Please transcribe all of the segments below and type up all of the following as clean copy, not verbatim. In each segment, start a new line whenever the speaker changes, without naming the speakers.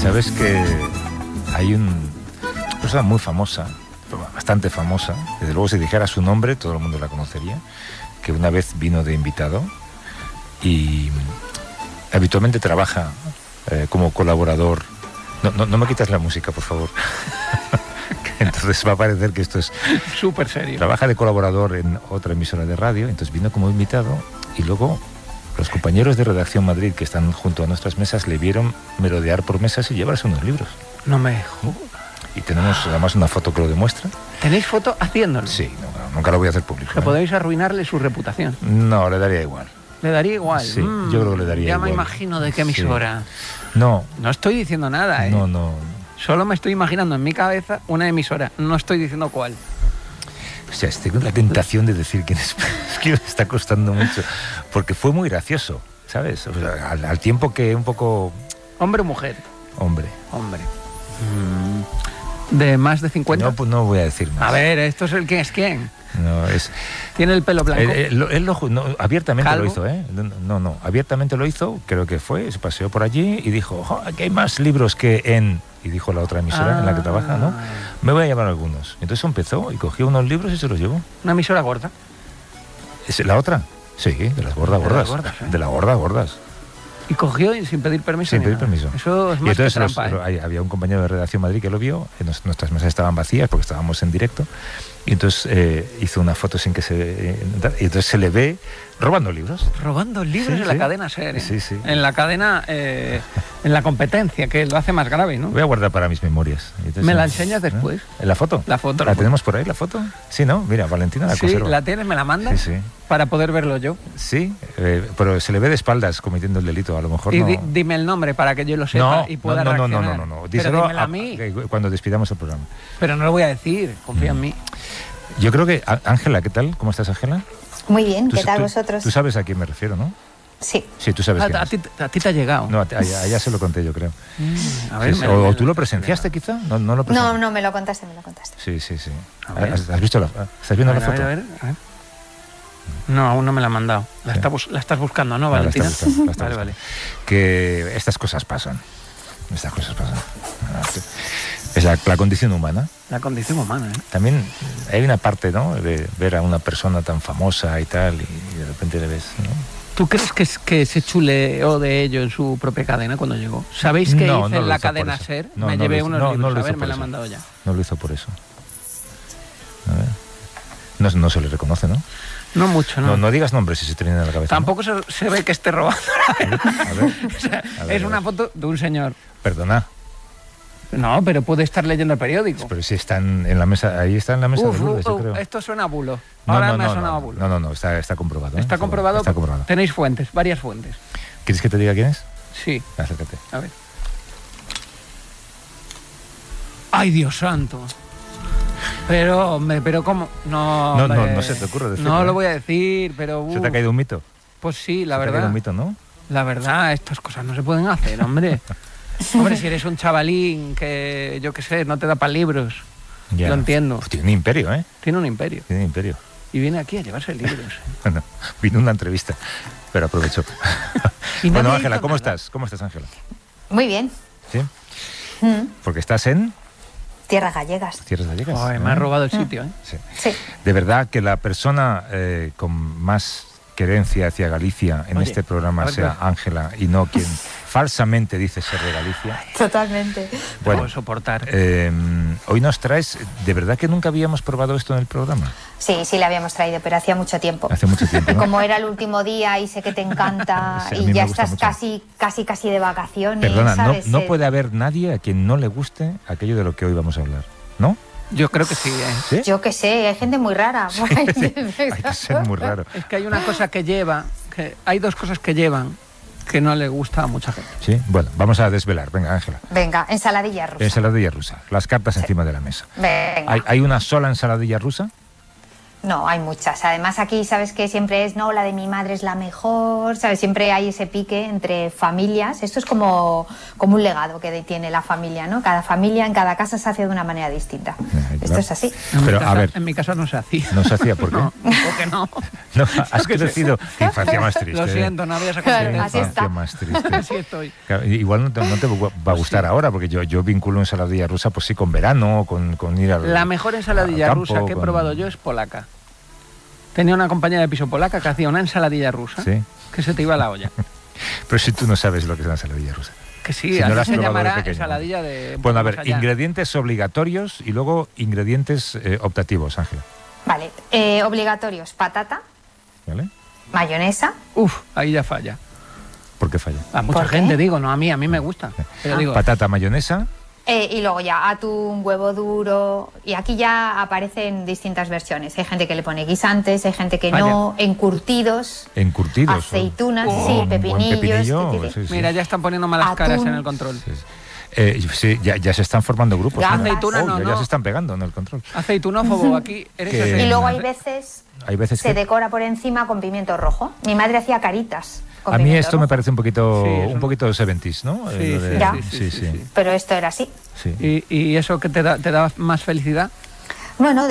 Sabes que hay una persona muy famosa, bastante famosa, desde luego si dijera su nombre todo el mundo la conocería, que una vez vino de invitado y habitualmente trabaja como colaborador. No me quitas la música, por favor. Entonces va a parecer que esto es
súper serio.
Trabaja de colaborador en otra emisora de radio, entonces vino como invitado y luego los compañeros de Redacción Madrid que están junto a nuestras mesas le vieron merodear por mesas y llevarse unos libros.
No me jodas.
Y tenemos además una foto que lo demuestra.
¿Tenéis foto haciéndolo?
Sí, nunca lo voy a hacer público.
Que podéis arruinarle su reputación.
No, le daría igual.
¿Le daría igual?
Sí, yo creo que le daría
ya
igual.
Ya me imagino de qué emisora.
Sí. No
estoy diciendo nada, ¿eh?
No.
Solo me estoy imaginando en mi cabeza una emisora. No estoy diciendo cuál.
O sea, tengo la tentación de decir quién es. Es que me está costando mucho. Porque fue muy gracioso, ¿sabes? O sea, al tiempo que un poco...
¿Hombre o mujer?
Hombre.
¿De más de 50?
No, pues no voy a decir más.
A ver, ¿esto es el quién es quién?
No, es...
¿Tiene el pelo blanco?
Él abiertamente
¿Calvo?
lo hizo, ¿eh? No, abiertamente lo hizo, creo que fue, se paseó por allí y dijo, oh, aquí hay más libros que en... Y dijo la otra emisora en la que trabaja, ¿no? Me voy a llevar algunos. Entonces empezó y cogió unos libros y se los llevó.
¿Una emisora gorda?
¿Es la otra? Sí, de las gordas. De las gordas.
¿Y cogió sin pedir permiso?
Sin pedir permiso.
Eso es más que trampa,
había un compañero de Redacción Madrid que lo vio, nuestras mesas estaban vacías porque estábamos en directo, y entonces hizo una foto sin que y entonces se le ve robando libros.
Robando libros en la cadena SER, ¿eh?
Sí.
En la cadena, en la competencia, que lo hace más grave, ¿no?
Voy a guardar para mis memorias. Entonces,
¿me la enseñas después?
¿En la foto?
La foto.
¿La tenemos por ahí, la foto? Sí, ¿no? Mira, Valentina la conserva.
Sí, ¿la tienes? ¿Me la mandas?
Sí.
Para poder verlo yo.
Sí, pero se le ve de espaldas cometiendo el delito, a lo mejor no...
Dime el nombre para que yo lo sepa y pueda reaccionar.
No.
Díselo a mí.
Cuando despidamos el programa.
Pero no lo voy a decir, confía en mí.
Yo creo que... Ángela, ¿qué tal? ¿Cómo estás, Ángela?
Muy bien, ¿qué tal vosotros?
Tú sabes a quién me refiero, ¿no?
Sí.
Sí, tú sabes quién
a ti te ha llegado.
No, ya se lo conté yo, creo.
A ver,
sí, o tú lo presenciaste, quizá. No, lo presenciaste.
No, me lo contaste. Sí.
¿Has visto ¿Estás viendo la foto?
A ver. No, aún no me la han mandado. La estás buscando, ¿no, Valentina?
La está buscando.
Vale.
Que estas cosas pasan. Es la condición humana.
La condición humana, ¿eh?
También hay una parte, ¿no?, de ver a una persona tan famosa y tal, y de repente le ves, ¿no?
¿Tú crees que se chuleó de ello en su propia cadena cuando llegó? ¿Sabéis que hice en la cadena SER? Me llevé unos libros, a ver, me la han mandado ya.
No lo hizo por eso. A ver. No se le reconoce, ¿no?
No mucho, ¿no?
No digas nombres si se te viene a la cabeza.
Tampoco se ve que esté robando.
A ver.
O sea, es una foto de un señor.
Perdona.
No, pero puede estar leyendo el periódico.
Pero si están en la mesa, ahí está en la mesa de Lourdes, yo creo.
Esto suena a bulo. Ahora me ha sonado a bulo.
No, está comprobado.
¿Está comprobado?
Está comprobado.
Tenéis fuentes, varias fuentes.
¿Quieres que te diga quién es?
Sí.
Acércate.
A ver. ¡Ay, Dios santo! Pero ¿cómo? No
se te ocurre decirlo.
No lo voy a decir, pero...
¿Se te ha caído un mito?
Pues sí, la
verdad.
verdad.
¿Se te ha caído un mito, no?
La verdad, estas cosas no se pueden hacer, hombre. Hombre, si eres un chavalín que, yo qué sé, no te da para libros.
Ya.
Lo entiendo.
Pues tiene un imperio, ¿eh?
Tiene un imperio.
Y
viene aquí a llevarse libros.
Bueno, vino una entrevista, pero aprovechó. Bueno, Ángela, ¿cómo estás? ¿Cómo estás, Ángela?
Muy bien.
¿Sí? Porque estás en...
Tierras Gallegas.
Tierras Gallegas.
Ay, me ha robado el sitio, ¿eh?
Sí.
De verdad que la persona con más querencia hacia Galicia en este programa sea Ángela y no quien falsamente dice ser de Galicia.
Totalmente.
Bueno,
puedo soportar.
Hoy nos traes, ¿de verdad que nunca habíamos probado esto en el programa?
Sí, la habíamos traído, pero hacía mucho tiempo.
Hace mucho tiempo, ¿no?
Como era el último día y sé que te encanta
sí,
y ya estás casi de vacaciones.
Perdona,
¿sabes?
no puede haber nadie a quien no le guste aquello de lo que hoy vamos a hablar, ¿no?
Yo creo que sí, ¿eh?
¿Sí?
Yo que sé, hay gente muy rara.
Sí, hay que ser muy raro.
Es que hay una cosa hay dos cosas que llevan que no le gusta a mucha gente.
Sí, bueno, vamos a desvelar. Venga, Ángela.
Venga, ensaladilla rusa.
Ensaladilla rusa. Las cartas encima de la mesa.
Venga.
¿Hay una sola ensaladilla rusa?
No, hay muchas. Además aquí sabes que siempre es, no, la de mi madre es la mejor, ¿sabes? Siempre hay ese pique entre familias. Esto es como un legado que tiene la familia, ¿no? Cada familia en cada casa se hace de una manera distinta. Claro. Esto es así.
Pero a ver, en mi casa no se hacía.
¿No se hacía? ¿Por qué?
No, porque no.
No, has crecido. Qué infancia más triste.
Lo siento, no había sacado
claro, así está.
Más triste.
Así estoy.
Claro, igual no te va a gustar ahora, porque yo vinculo ensaladilla rusa, pues sí, con verano, con ir al
La mejor ensaladilla
campo,
rusa que he probado yo es polaca. Tenía una compañera de piso polaca que hacía una ensaladilla rusa, ¿sí? Que se te iba a la olla.
Pero si tú no sabes lo que es una ensaladilla rusa.
Que sí, si así se llamará ensaladilla de...
Bueno, a ver, allá. Ingredientes obligatorios y luego ingredientes optativos, Ángela.
Vale, obligatorios, patata,
¿vale?
Mayonesa.
Ahí ya falla.
¿Por qué falla?
A mucha gente, digo, no a mí me gusta. Pero digo,
patata, mayonesa...
y luego ya atún, huevo duro, y aquí ya aparecen distintas versiones. Hay gente que le pone guisantes, hay gente que no, encurtidos.
¿Encurtidos?
Aceitunas, sí, pepinillos.
Sí. Mira, ya están poniendo malas caras en el control.
Sí, ya se están formando grupos.
Ya, aceituna no.
Ya se están pegando en el control.
Aceitunófobo, aquí eres aceituna.
Y luego hay veces se decora por encima con pimiento rojo. Mi madre hacía caritas.
A mí esto me parece un poquito 70s, ¿no?
Sí. Pero esto era así.
Sí.
¿Y eso que te da más felicidad?
Bueno,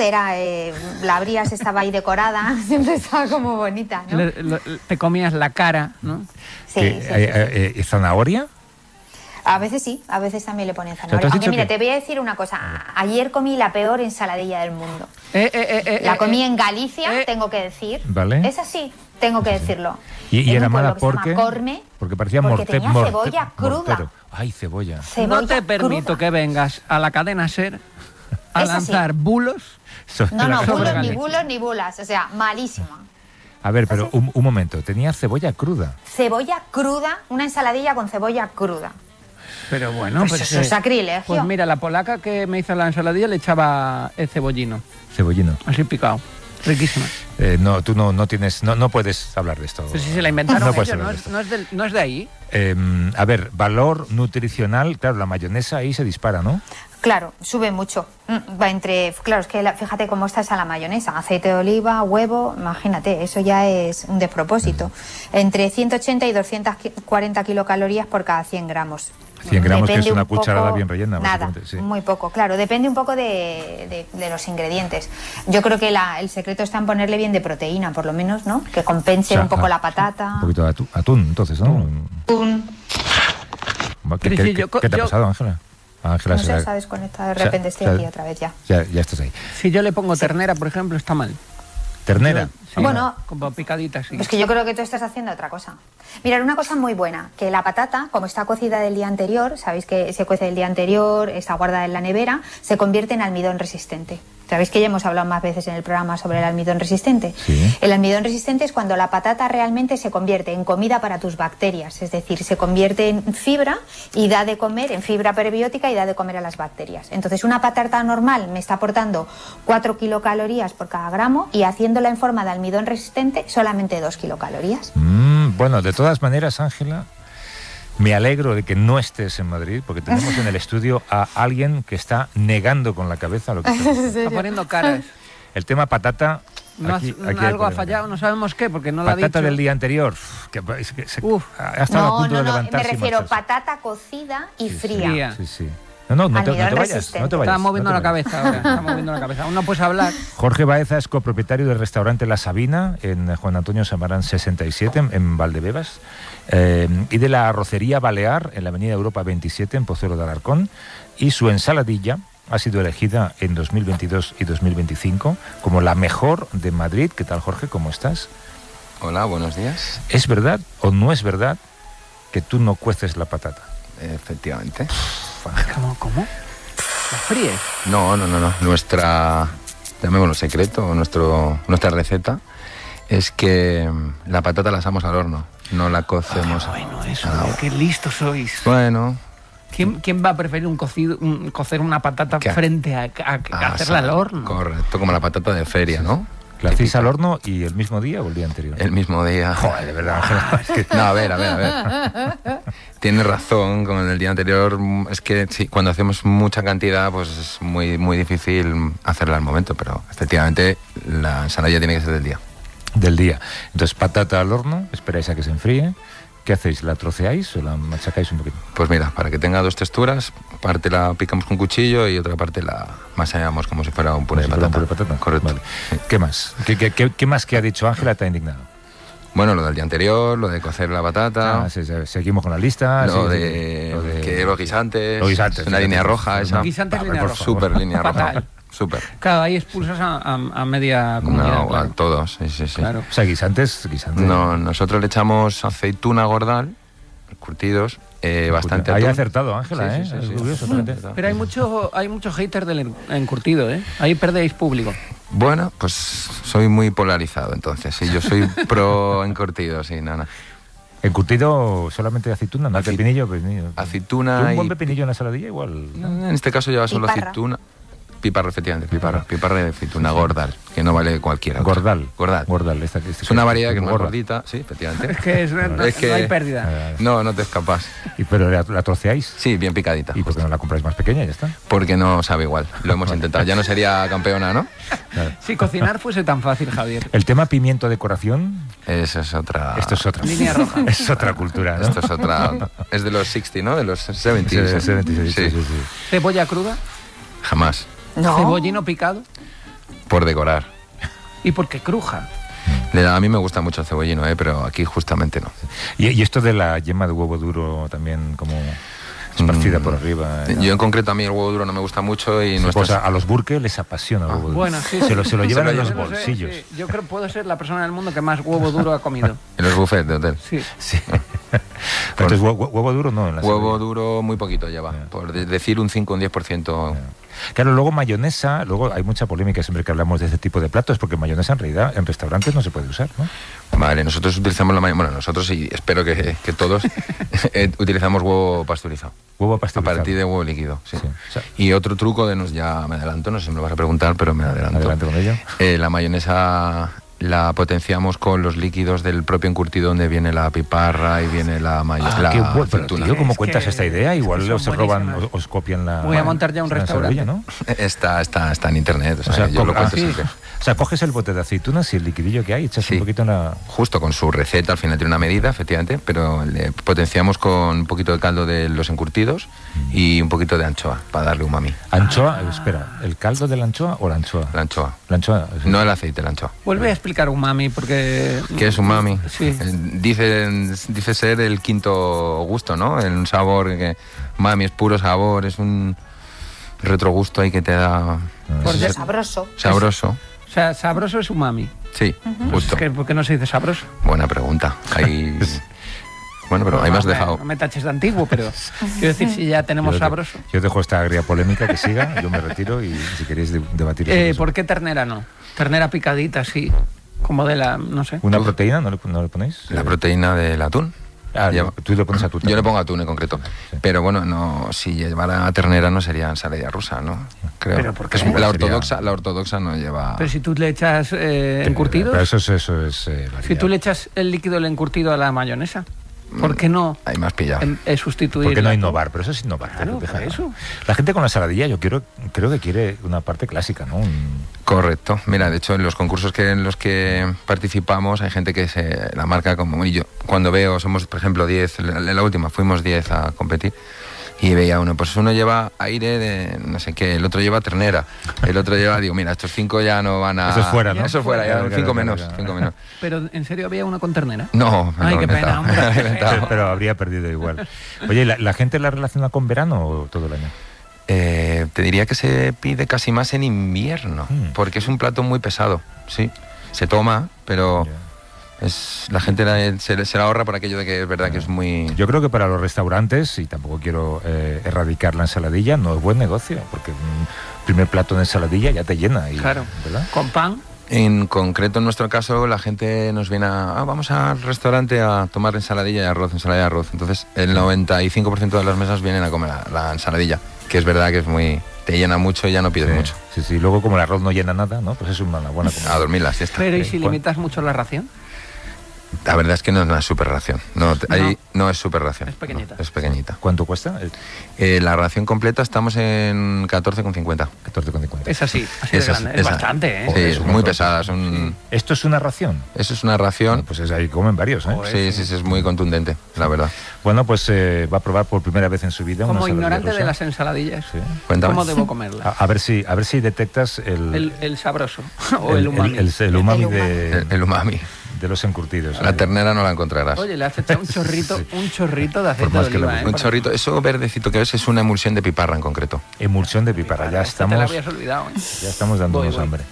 la abrías, estaba ahí decorada, siempre estaba como bonita, ¿no?
Te comías la cara, ¿no?
Sí.
¿Y zanahoria?
A veces sí, a veces también le ponen zanahoria. Aunque mira, te voy a decir una cosa. Ayer comí la peor ensaladilla del mundo. La comí en Galicia, tengo que decir.
¿Vale?
Es así, tengo que decirlo.
¿Y era mala porque?
Porque
parecía
tenía cebolla cruda.
Mortero. Ay, cebolla.
No te permito que vengas a la cadena SER a lanzar bulos.
No, bulos ni bulas. O sea, malísima.
A ver, pero un momento. Tenía cebolla cruda.
Cebolla cruda, una ensaladilla con cebolla cruda.
Pero bueno,
pues eso es sacrilegio.
Pues mira, la polaca que me hizo la ensaladilla le echaba el cebollino.
Cebollino.
Así picado. Riquísima.
Tú no tienes, no puedes hablar de esto.
Pues si se la inventaron ellos, no es de ahí.
A ver, valor nutricional, claro, la mayonesa ahí se dispara, ¿no?
Claro, sube mucho. Claro, es que fíjate cómo está esa la mayonesa. Aceite de oliva, huevo, imagínate, eso ya es un despropósito. Entre 180 y 240 kilocalorías por cada 100 gramos.
100 gramos, que es una cucharada bien rellena.
Nada, muy poco, claro. Depende un poco de los ingredientes. Yo creo que el secreto está en ponerle bien de proteína, por lo menos, ¿no? Que compense un poco la patata.
Un poquito de atún, entonces, ¿no?
Atún.
¿Qué te ha pasado, Ángela?
Ángela, no sé, se ha desconectado, de repente estoy aquí otra vez ya.
Ya estás ahí.
Si yo le pongo ternera, por ejemplo, está mal.
¿Ternera?
Sí, bueno, como picadita, sí.
Es que yo creo que tú estás haciendo otra cosa. Mirad, una cosa muy buena, que la patata, como está cocida del día anterior, sabéis que se cuece del día anterior, está guardada en la nevera, se convierte en almidón resistente. Sabéis que ya hemos hablado más veces en el programa sobre el almidón resistente.
Sí.
El almidón resistente es cuando la patata realmente se convierte en comida para tus bacterias, es decir, se convierte en fibra y da de comer, en fibra prebiótica y da de comer a las bacterias. Entonces, una patata normal me está aportando 4 kilocalorías por cada gramo y haciéndola en forma de almidón resistente solamente 2 kilocalorías.
Bueno, de todas maneras, Ángela, me alegro de que no estés en Madrid, porque tenemos en el estudio a alguien que está negando con la cabeza lo que
está poniendo caras.
El tema patata...
Algo ha fallado, no sabemos qué, porque no lo ha dicho.
Patata del día anterior, ha estado a punto de levantarse.
Me refiero patata cocida y fría.
Sí. No te vayas.
Está moviendo la cabeza ahora, Aún no puedes hablar.
Jorge Baeza es copropietario del restaurante La Sabina, en Juan Antonio Samarán 67, en Valdebebas, y de la Arrocería Balear, en la Avenida Europa 27, en Pozuelo de Alarcón, y su ensaladilla ha sido elegida en 2022 y 2025 como la mejor de Madrid. ¿Qué tal, Jorge? ¿Cómo estás?
Hola, buenos días.
¿Es verdad o no es verdad que tú no cueces la patata?
Efectivamente.
¿Cómo? ¿La fríes?
No. Nuestra, llamémoslo secreto, nuestra receta es que la patata la asamos al horno, no la cocemos.
Bueno, eso, qué listos sois.
Bueno.
¿Quién va a preferir cocer una patata frente a hacerla al horno?
Correcto, como la patata de feria, ¿no?
¿La hacéis al horno y el mismo día o el día anterior?
El mismo día.
Joder, de verdad, Ángela. Es que...
No, a ver. Tienes razón con el día anterior. Es que sí, cuando hacemos mucha cantidad, pues es muy, muy difícil hacerla al momento, pero efectivamente la ensaladilla tiene que ser del día.
Del día. Entonces, patata al horno, esperáis a que se enfríe. ¿Qué hacéis? ¿La troceáis o la machacáis un poquito?
Pues mira, para que tenga 2 texturas, parte la picamos con cuchillo y otra parte la masallamos como si fuera un puré de patata.
Correcto. Vale. ¿Qué más? ¿Qué más que ha dicho Ángela te ha indignado?
Bueno, lo del día anterior, lo de cocer la patata.
Seguimos con la lista.
Lo de que los guisantes. Una línea roja.
Los guisantes línea roja.
Súper línea roja. Súper.
Claro, ahí expulsas a media comunidad.
No,
claro.
a todos, sí.
Claro.
O sea, guisantes.
No, nosotros le echamos aceituna gordal, curtidos, bastante atún.
Ahí ha acertado, Ángela,
Sí.
Curioso,
pero hay mucho hater del encurtido, Ahí perdéis público.
Bueno, pues soy muy polarizado, entonces. Sí, yo soy pro encurtido, sí, nada.
¿Encurtido solamente aceituna? ¿No? ¿Pepinillo?
Aceituna
¿Un buen pepinillo en la saladilla igual?
¿No? En este caso lleva solo aceituna. Piparra, efectivamente, piparra de aceituna gordal, que no vale cualquiera.
Gordal.
Es una variedad que es más gordita, sí, efectivamente.
Es que no hay pérdida.
No te escapas.
¿Pero la troceáis?
Sí, bien picadita.
¿Y por qué no la compráis más pequeña y ya está?
Porque no sabe igual, lo hemos intentado. Ya no sería campeona, ¿no?
Claro. Si cocinar fuese tan fácil, Javier.
El tema pimiento decoración...
Eso es otra...
Esto es otra.
Línea roja.
Es otra cultura, ¿no?
Esto es otra... Es de los 60, ¿no? De los 70.
Sí.
¿Cebolla cruda?
Jamás.
No.
¿Cebollino picado?
Por decorar.
¿Y por qué cruja?
A mí me gusta mucho el cebollino, pero aquí justamente no.
¿Y esto de la yema de huevo duro también como esparcida por arriba? ¿No?
Yo en concreto a mí el huevo duro no me gusta mucho y
a los burques les apasiona el huevo duro.
Bueno, sí,
se lo llevan en los bolsillos.
Sí. Yo creo que puedo ser la persona del mundo que más huevo duro ha comido.
En los buffets de hotel.
Sí.
Entonces, huevo duro no. En la
huevo duro muy poquito lleva, por decir un 5 o un 10%.
Claro, luego mayonesa, luego hay mucha polémica siempre que hablamos de este tipo de platos, porque mayonesa en realidad en restaurantes no se puede usar, ¿no?
Vale, nosotros utilizamos la mayonesa, bueno, nosotros y espero que todos utilizamos huevo pasteurizado.
Huevo pasteurizado.
A partir de huevo líquido, sí. O sea, y otro truco ya me adelanto, no sé si me lo vas a preguntar, pero me adelanto.
Adelante con ello.
La mayonesa la potenciamos con los líquidos del propio encurtido donde viene la piparra y viene la mayonesa.
Qué bueno, pero tío, ¿cómo cuentas esta idea? Igual os roban, os copian la...
Voy a montar ya un restaurante,
¿no?
Está en internet, o sea yo lo cuento siempre.
O sea, coges el bote de aceitunas y el liquidillo que hay, echas un poquito en la...
Justo con su receta, al final tiene una medida, efectivamente, pero le potenciamos con un poquito de caldo de los encurtidos y un poquito de anchoa, para darle umami.
¿Anchoa? Espera, ¿el caldo de la anchoa o la anchoa?
La anchoa.
La anchoa. Sí.
No el aceite, la anchoa.
Vuelve a explicar umami, porque...
¿Qué es umami?
Sí.
Dice ser el quinto gusto, ¿no? Un sabor que... Umami es puro sabor, es un retrogusto ahí que te da...
Porque sabroso.
Sabroso.
O sea, sabroso es umami.
Sí, justo.
¿Por qué no se dice sabroso?
Buena pregunta. Bueno, pero ahí me has dejado.
No me taches de antiguo, pero quiero decir, si ya tenemos sabroso.
Yo dejo esta agria polémica que siga, yo me retiro y si queréis debatir.
¿Por qué ternera no? Ternera picadita, sí. Como de la, no sé.
¿Una proteína no le ponéis?
La proteína del atún.
Tú le pones atún.
Yo le pongo atún en concreto. Sí. Pero bueno, no, si llevara ternera no sería ensalada rusa, ¿no? Creo.
¿Pero por qué?
La ortodoxa no lleva...
Pero si tú le echas encurtidos...
Pero eso es
si tú le echas el líquido del encurtido a la mayonesa... ¿Por qué no?
Ahí me has pillado.
Sustituir.
¿Por qué no innovar? Pero eso es innovar.
Claro, eso.
La gente con la saladilla, yo creo que quiere una parte clásica, ¿no?
Correcto. Mira, de hecho, en los concursos en los que participamos hay gente que la marca como... Y yo, cuando veo, somos, por ejemplo, 10, en la última fuimos 10 a competir, y veía uno, pues uno lleva aire de no sé qué, el otro lleva ternera, el otro lleva, digo, mira, estos 5 ya no van a...
Eso es fuera, ¿no?
Eso es fuera, ya 5 menos.
¿Pero en serio había uno con ternera?
No.
Ay, qué pena, hombre.
Pero habría perdido igual. Oye, ¿la gente la relaciona con verano o todo el año?
Te diría que se pide casi más en invierno, porque es un plato muy pesado, sí. Se toma, pero... la gente se la ahorra por aquello de que es verdad que es muy...
Yo creo que para los restaurantes, y tampoco quiero erradicar la ensaladilla, no es buen negocio, porque un primer plato de ensaladilla ya te llena.
Claro, ¿verdad? ¿Con pan?
En concreto, en nuestro caso, la gente nos viene vamos al restaurante a tomar ensalada y arroz. Entonces, el 95% de las mesas vienen a comer la ensaladilla, que es verdad que es muy... Te llena mucho y ya no pides mucho.
Sí, luego como el arroz no llena nada, ¿no? Pues es una buena comida.
A dormir la siesta.
Pero ¿y si limitas mucho la ración?
La verdad es que no es una super ración. No es super ración.
Es pequeñita.
Es pequeñita.
¿Cuánto cuesta?
La ración completa estamos en 14,50.
14,50.
Es así de grande. Es bastante, ¿eh?
Sí, es muy pesada.
¿Esto es una ración?
Eso es una ración.
Pues ahí comen varios, ¿eh?
Sí, es muy contundente, la verdad.
Bueno, pues va a probar por primera vez en su vida
como
una
ignorante
rusa.
de las ensaladillas.
Sí.
¿Cómo debo comerlas?
A ver si detectas el
sabroso o el umami.
El umami
el umami
de los encurtidos.
La ternera no la encontrarás.
Oye, le has echado un chorrito de aceite de oliva.
Un chorrito, eso verdecito que ves es una emulsión de piparra en concreto.
Emulsión de piparra, ya estamos.
Te la habías olvidado, ¿eh?
Ya estamos dándonos hambre.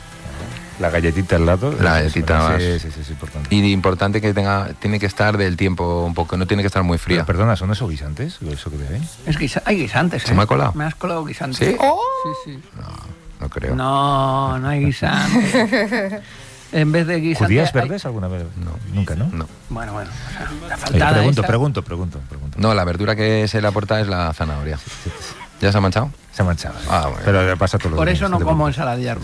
La galletita al lado.
La galletita más.
Sí, es importante.
Y importante que tiene que estar del tiempo un poco, no tiene que estar muy fría.
Pero, perdona, ¿son esos guisantes? ¿Eso que ven?
Hay guisantes, ¿eh?
¿Se me ha colado?
Me has colado guisantes.
¿Sí?
¡Oh! Sí.
No creo.
No hay guisantes. En vez de guisantes...
¿Judías verdes alguna vez?
No.
Nunca, ¿no?
No.
Bueno. O sea, la faltada
pregunto.
No, la verdura que se le aporta es la zanahoria. ¿Ya se ha manchado?
Se ha manchado.
Bueno.
Pero pasa todo lo
Por eso no como ensaladillas.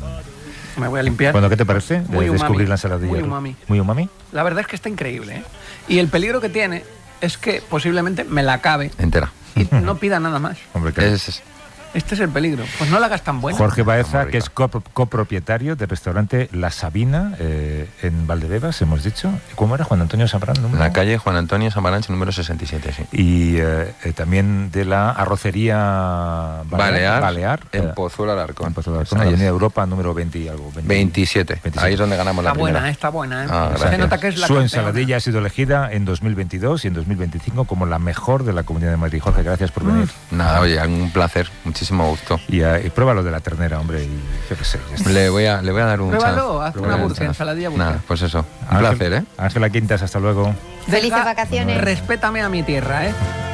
Me voy a limpiar.
Bueno, ¿qué te parece de
muy
descubrir
umami.
la ensaladilla?
Muy umami.
¿Muy umami?
La verdad es que está increíble, ¿eh? Y el peligro que tiene es que posiblemente me la acabe
entera
y no pida nada más.
Hombre,
Este es el peligro. Pues no la hagas tan buena.
Jorge Baeza, que es copropietario del restaurante La Sabina en Valdebebas, hemos dicho. ¿Cómo era? Juan Antonio Sambrán.
En la calle Juan Antonio Sambrán, número 67, sí.
Y también de la arrocería Balear
en Pozuelo Alarcón.
En Pozuelo Alarcón, en Avenida Europa, número 20 y algo.
27. Ahí es donde ganamos la primera.
Está buena, ¿eh?
Se
nota que es la
Su ensaladilla ha sido elegida en 2022 y en 2025 como la mejor de la Comunidad de Madrid. Jorge, gracias por venir.
Nada, oye, un placer. Muchísimo gusto.
Y pruébalo de la ternera, hombre, y yo qué sé.
Le voy a dar un chance.
Pruébalo, haz una burcia, ensaladilla burcia.
Nada, pues eso. Un placer, ¿eh?
Ángela Quintas, hasta luego.
Felices vacaciones.
Respétame a mi tierra, ¿eh?